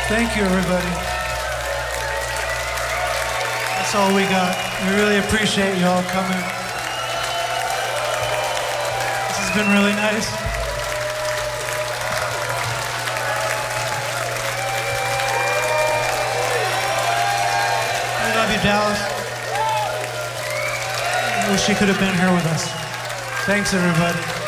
Thank you, everybody. That's all we got. We really appreciate you all coming. This has been really nice. We love you, Dallas. I wish you could have been here with us. Thanks, everybody.